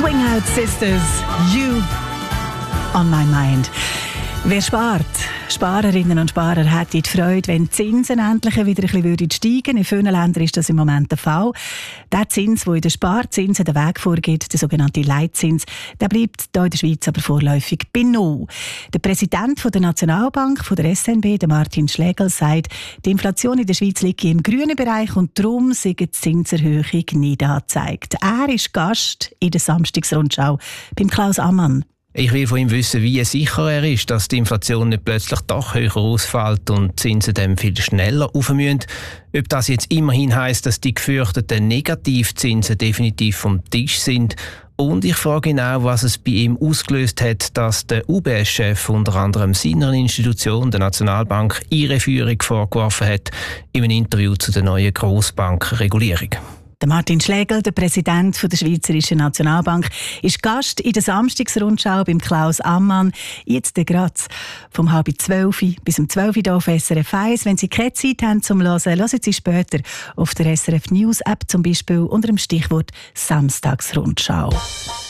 Swing Out Sisters, You on My Mind. Wer spart, Sparerinnen und Sparer hätten die Freude, wenn die Zinsen endlich wieder ein bisschen steigen würden. In vielen Ländern ist das im Moment der Fall. Der Zins, der in den Sparzinsen den Weg vorgibt, der sogenannte Leitzins, der bleibt hier in der Schweiz aber vorläufig bei 0. Der Präsident der Nationalbank, der SNB, der Martin Schlegel, sagt, die Inflation in der Schweiz liegt im grünen Bereich und darum sei die Zinserhöhung nicht angezeigt. Er ist Gast in der Samstagsrundschau beim Klaus Ammann. Ich will von ihm wissen, wie sicher er ist, dass die Inflation nicht plötzlich doch höher ausfällt und die Zinsen dann viel schneller rauf müssen. Ob das jetzt immerhin heisst, dass die gefürchteten Negativzinsen definitiv vom Tisch sind. Und ich frage ihn auch, was es bei ihm ausgelöst hat, dass der UBS-Chef unter anderem seiner Institution, der Nationalbank, ihre Führung vorgeworfen hat in einem Interview zu der neuen Grossbankregulierung. Der Martin Schlegel, der Präsident der Schweizerischen Nationalbank, ist Gast in der Samstagsrundschau beim Klaus Ammann. Jetzt gerade vom 11:30 bis um 12 Uhr auf SRF 1. Wenn Sie keine Zeit haben zum Hören, hören Sie später auf der SRF News App, zum Beispiel unter dem Stichwort Samstagsrundschau.